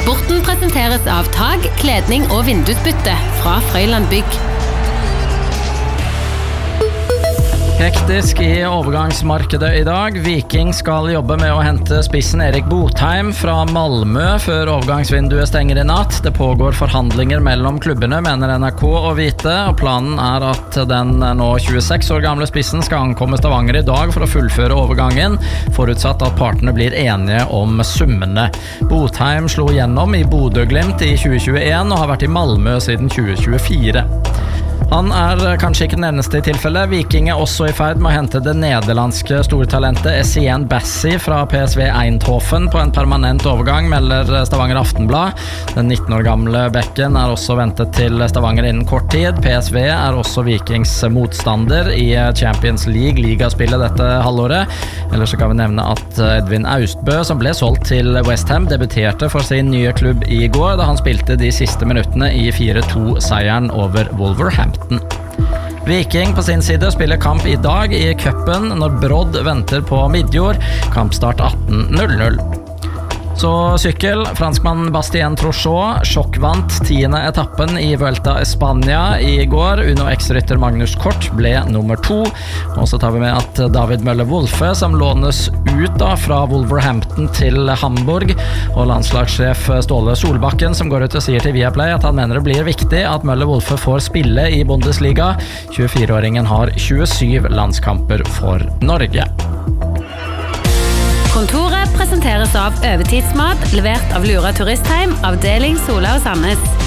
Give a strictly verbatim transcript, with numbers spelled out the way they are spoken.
Sporten presenteres av tag, kledning og vindusbytte fra Frøyland Bygg. Hektisk i overgangsmarkedet i dag. Viking skal jobbe med å hente spissen Erik Botheim fra Malmö før overgangsvinduet stenger i natt. Det pågår forhandlinger mellom klubbene, mener N R K å vite, og planen er at den nå tjueseks år gamle spissen skal ankomme Stavanger i dag for å fullføre overgangen, forutsatt at partene blir enige om summene. Botheim slo gjennom i Bodø/Glimt i tjue tjueen og har vært i Malmö siden tjue tjuefire. Han er kanskje ikke den eneste i tilfellet. Viking er også i ferd med å hente det nederlandske stortalentet Essien Bassi fra P S V Eindhoven på en permanent overgang, melder Stavanger Aftenblad. Den nitten år gamle bekken er også ventet til Stavanger innen kort tid. P S V er også Vikings motstander i Champions League, ligaspillet dette halvåret. Ellers så kan vi nevne at Edvin Austbø, som ble solgt til West Ham, debuterte for sin nye klubb i går, da han spilte de siste minuttene i fire to-seieren over Wolverhampton. Viking på sin side spiller kamp i dag i cupen når Brodd venter på Midjord. Kampstart atten null null. Så sykkel, franskmann Bastien Trochot sjokkvant tiende etappen i Vuelta Espania i går. Uno X-rytter Magnus Kort ble nummer to. Og så tar vi med at David Møller-Wolfe, som lånes ut da fra Wolverhampton til Hamburg, og landslagssjef Ståle Solbakken, som går ut og sier til Viaplay at han mener det blir viktig at Møller-Wolfe får spille i Bundesliga. tjuefire-åringen har tjuesyv landskamper for Norge. Kontoret presenteres av Øvetidsmat, levert av Lura Turistheim, avdeling Sola og Sandnes.